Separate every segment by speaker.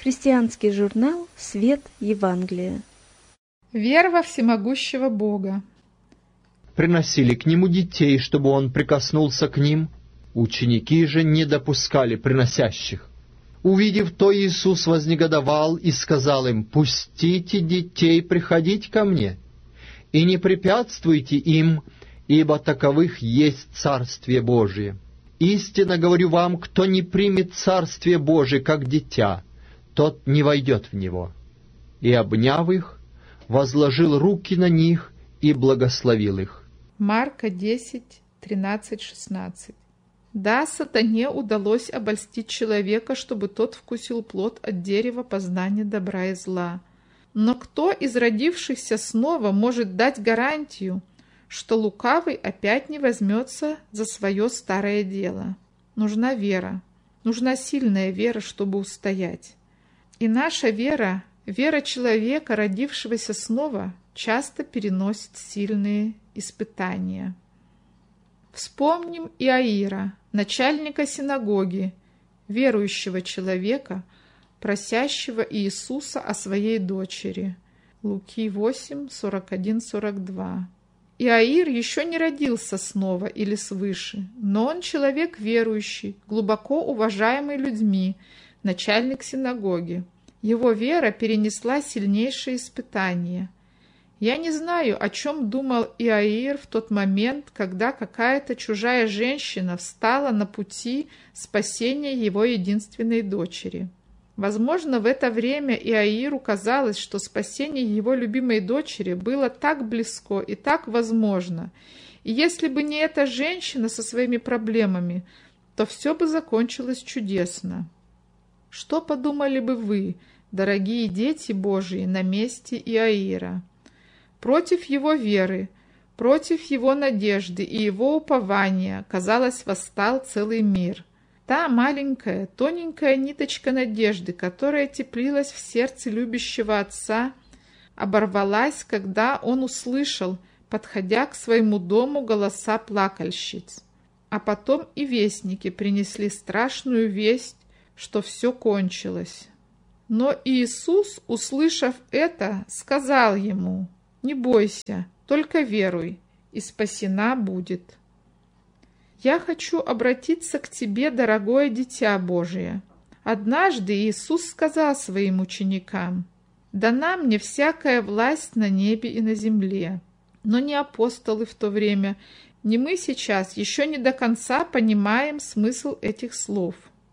Speaker 1: Христианский журнал «Свет Евангелия».
Speaker 2: Вера во всемогущего Бога.
Speaker 3: Приносили к нему детей, чтобы он прикоснулся к ним. Ученики же не допускали приносящих. Увидев то, Иисус вознегодовал и сказал им: «Пустите детей приходить ко мне, и не препятствуйте им, ибо таковых есть Царствие Божие. Истинно говорю вам, кто не примет Царствие Божие как дитя, тот не войдет в него». И, обняв их, возложил руки на них и благословил их.
Speaker 2: Марка 10, 13, 16. Да, сатане удалось обольстить человека, чтобы тот вкусил плод от дерева познания добра и зла. Но кто из родившихся снова может дать гарантию, что лукавый опять не возьмется за свое старое дело? Нужна вера, нужна сильная вера, чтобы устоять. И наша вера, вера человека, родившегося снова, часто переносит сильные испытания. Вспомним Иаира, начальника синагоги, верующего человека, просящего Иисуса о своей дочери. Луки 8, 41, 42. Иаир еще не родился снова или свыше, но он человек верующий, глубоко уважаемый людьми, начальник синагоги. Его вера перенесла сильнейшие испытания. Я не знаю, о чем думал Иаир в тот момент, когда какая-то чужая женщина встала на пути спасения его единственной дочери. Возможно, в это время Иаиру казалось, что спасение его любимой дочери было так близко и так возможно. И если бы не эта женщина со своими проблемами, то все бы закончилось чудесно. Что подумали бы вы, дорогие дети Божьи, на месте Иаира? Против его веры, против его надежды и его упования, казалось, восстал целый мир. Та маленькая, тоненькая ниточка надежды, которая теплилась в сердце любящего отца, оборвалась, когда он услышал, подходя к своему дому, голоса плакальщиц. А потом и вестники принесли страшную весть, что все кончилось. Но Иисус, услышав это, сказал ему: «Не бойся, только веруй, и спасена будет». Я хочу обратиться к тебе, дорогое дитя Божие. Однажды Иисус сказал своим ученикам: «Дана мне всякая власть на небе и на земле». Но ни апостолы в то время, ни мы сейчас еще не до конца понимаем смысл этих слов.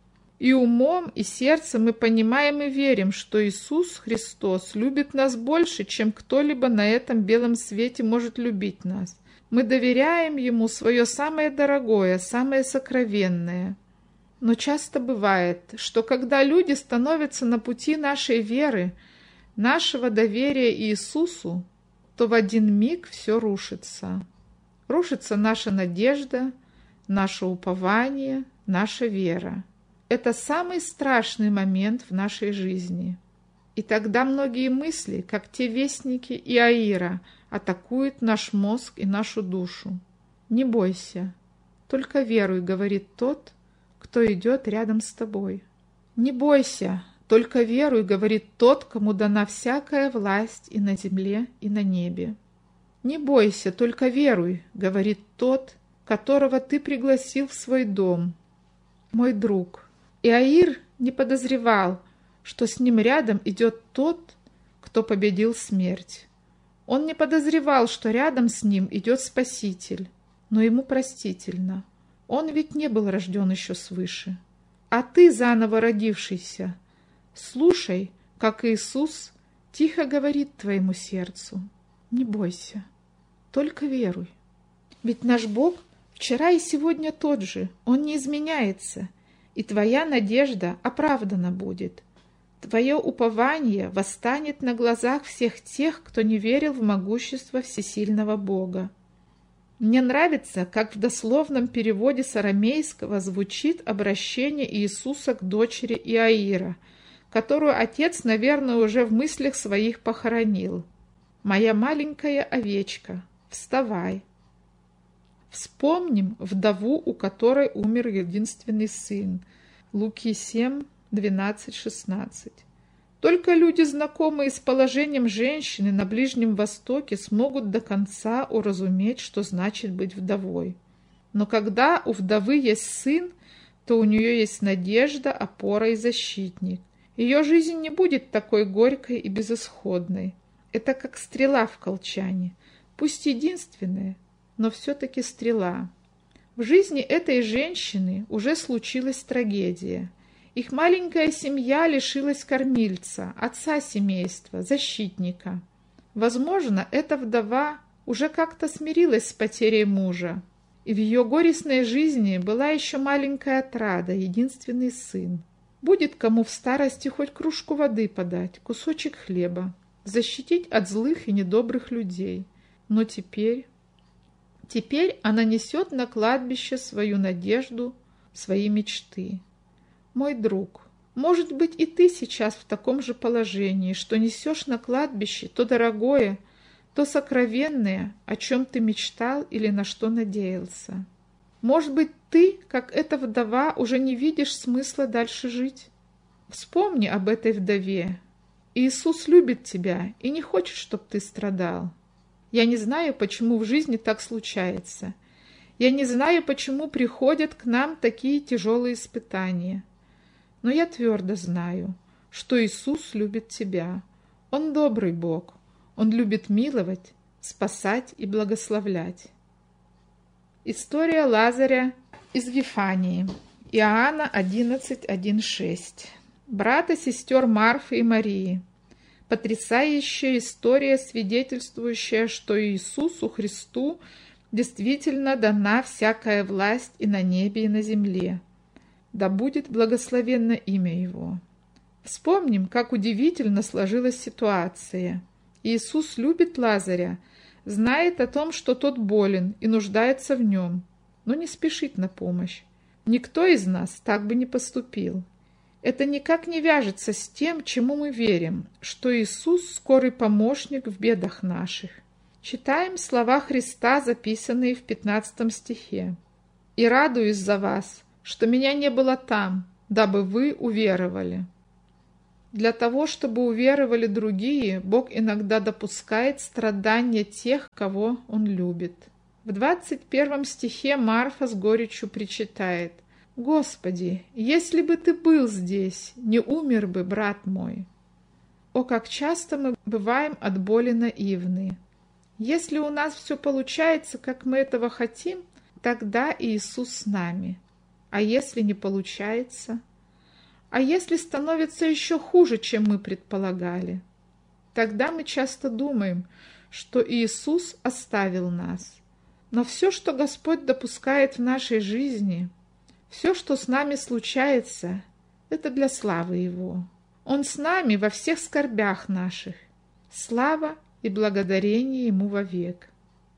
Speaker 2: И умом, и сердцем мы понимаем и верим, что Иисус Христос любит нас больше, чем кто-либо на этом белом свете может любить нас. Мы доверяем Ему свое самое дорогое, самое сокровенное. Но часто бывает, что когда люди становятся на пути нашей веры, нашего доверия Иисусу, то в один миг все рушится. Рушится наша надежда, наше упование, наша вера. Это самый страшный момент в нашей жизни. И тогда многие мысли, как те вестники Иаира, атакуют наш мозг и нашу душу. Не бойся, только веруй, говорит тот, кто идет рядом с тобой. Не бойся, только веруй, говорит тот, кому дана всякая власть и на земле, и на небе. Не бойся, только веруй, говорит тот, которого ты пригласил в свой дом. Мой друг, Иаир не подозревал, что с ним рядом идет тот, кто победил смерть. Он не подозревал, что рядом с ним идет Спаситель, но ему простительно. Он ведь не был рожден еще свыше. А ты, заново родившийся, слушай, как Иисус тихо говорит твоему сердцу: не бойся, только веруй. Ведь наш Бог вчера и сегодня тот же, Он не изменяется, и твоя надежда оправдана будет. Твое упование восстанет на глазах всех тех, кто не верил в могущество всесильного Бога. Мне нравится, как в дословном переводе с арамейского звучит обращение Иисуса к дочери Иаира, которую отец, наверное, уже в мыслях своих похоронил. «Моя маленькая овечка, вставай». Вспомним вдову, у которой умер единственный сын. Луки 7, 12, 16. Только люди, знакомые с положением женщины на Ближнем Востоке, смогут до конца уразуметь, что значит быть вдовой. Но когда у вдовы есть сын, то у нее есть надежда, опора и защитник. Ее жизнь не будет такой горькой и безысходной. Это как стрела в колчане, пусть единственная, но все-таки стрела. В жизни этой женщины уже случилась трагедия. Их маленькая семья лишилась кормильца, отца семейства, защитника. Возможно, эта вдова уже как-то смирилась с потерей мужа, и в ее горестной жизни была еще маленькая отрада, единственный сын. Будет кому в старости хоть кружку воды подать, кусочек хлеба, защитить от злых и недобрых людей. Но теперь она несет на кладбище свою надежду, свои мечты. Мой друг, может быть, и ты сейчас в таком же положении, что несешь на кладбище то дорогое, то сокровенное, о чем ты мечтал или на что надеялся. Может быть, ты, как эта вдова, уже не видишь смысла дальше жить? Вспомни об этой вдове. Иисус любит тебя и не хочет, чтобы ты страдал. Я не знаю, почему в жизни так случается. Я не знаю, почему приходят к нам такие тяжелые испытания. Но я твердо знаю, что Иисус любит тебя. Он добрый Бог. Он любит миловать, спасать и благословлять. История Лазаря из Вифании. Иоанна 11:1-6. Брат и сестер Марфы и Марии. Потрясающая история, свидетельствующая, что Иисусу Христу действительно дана всякая власть и на небе, и на земле. Да будет благословенно имя Его. Вспомним, как удивительно сложилась ситуация. Иисус любит Лазаря, знает о том, что тот болен и нуждается в нем, но не спешит на помощь. Никто из нас так бы не поступил. Это никак не вяжется с тем, чему мы верим, что Иисус – скорый помощник в бедах наших. Читаем слова Христа, записанные в 15 стихе. «И радуюсь за вас, что меня не было там, дабы вы уверовали». Для того, чтобы уверовали другие, Бог иногда допускает страдания тех, кого Он любит. В 21 стихе Марфа с горечью причитает: «Господи, если бы Ты был здесь, не умер бы брат мой». О, как часто мы бываем от боли наивны. Если у нас все получается, как мы этого хотим, тогда Иисус с нами. А если не получается? А если становится еще хуже, чем мы предполагали? Тогда мы часто думаем, что Иисус оставил нас. Но все, что Господь допускает в нашей жизни, все, что с нами случается, это для славы Его. Он с нами во всех скорбях наших. Слава и благодарение Ему вовек.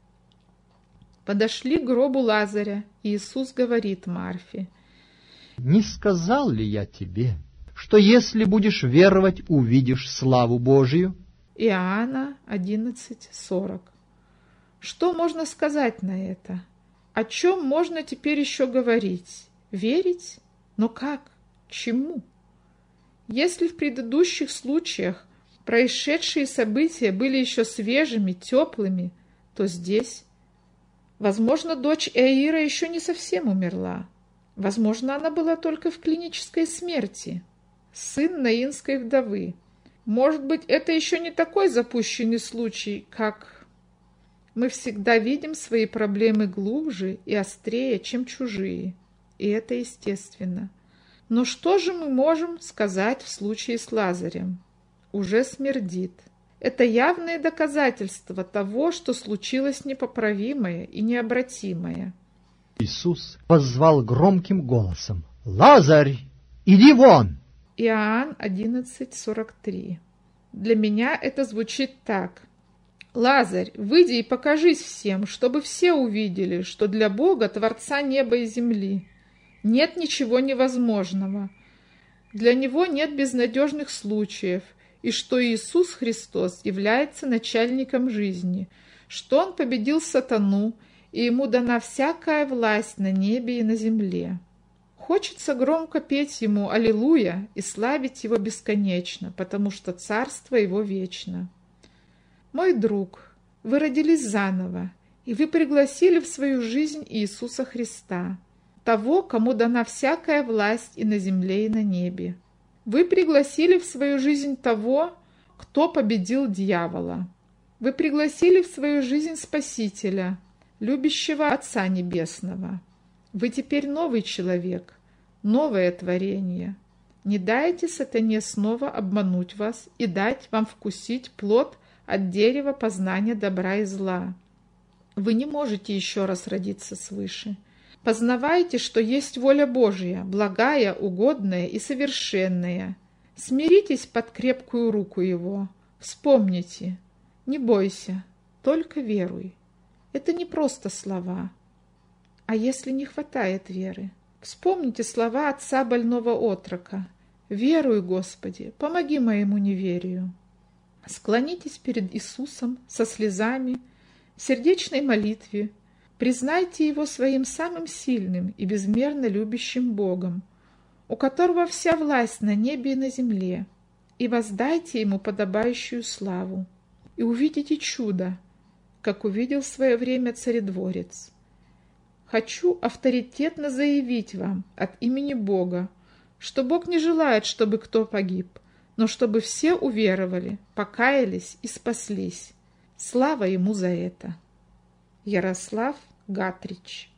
Speaker 2: Подошли к гробу Лазаря, и Иисус говорит Марфе:
Speaker 3: «Не сказал ли я тебе, что если будешь веровать, увидишь славу Божию?»
Speaker 2: Иоанна 11:40. Что можно сказать на это? О чем можно теперь еще говорить? Верить? Но как? Чему? Если в предыдущих случаях происшедшие события были еще свежими, теплыми, то здесь, возможно, дочь Иаира еще не совсем умерла. Возможно, она была только в клинической смерти. Сын наинской вдовы. Может быть, это еще не такой запущенный случай, как... Мы всегда видим свои проблемы глубже и острее, чем чужие. И это естественно. Но что же мы можем сказать в случае с Лазарем? Уже смердит. Это явное доказательство того, что случилось непоправимое и необратимое.
Speaker 3: Иисус воззвал громким голосом: «Лазарь, иди вон!»
Speaker 2: Иоанн 11:43. Для меня это звучит так: «Лазарь, выйди и покажись всем, чтобы все увидели, что для Бога, Творца неба и земли, нет ничего невозможного. Для Него нет безнадежных случаев, и что Иисус Христос является начальником жизни, что Он победил сатану, и Ему дана всякая власть на небе и на земле». Хочется громко петь Ему «Аллилуйя» и славить Его бесконечно, потому что Царство Его вечно. Мой друг, вы родились заново, и вы пригласили в свою жизнь Иисуса Христа, того, кому дана всякая власть и на земле, и на небе. Вы пригласили в свою жизнь того, кто победил дьявола. Вы пригласили в свою жизнь Спасителя, любящего Отца Небесного. Вы теперь новый человек, новое творение. Не дайте сатане снова обмануть вас и дать вам вкусить плод от дерева познания добра и зла. Вы не можете еще раз родиться свыше. Познавайте, что есть воля Божья, благая, угодная и совершенная. Смиритесь под крепкую руку Его. Вспомните, не бойся, только веруй. Это не просто слова. А если не хватает веры? Вспомните слова отца больного отрока. «Веруй, Господи, помоги моему неверию». Склонитесь перед Иисусом со слезами, в сердечной молитве. Признайте Его своим самым сильным и безмерно любящим Богом, у которого вся власть на небе и на земле, и воздайте Ему подобающую славу. И увидите чудо, как увидел в свое время царедворец. Хочу авторитетно заявить вам от имени Бога, что Бог не желает, чтобы кто погиб, но чтобы все уверовали, покаялись и спаслись. Слава Ему за это. Ярослав Гатрич.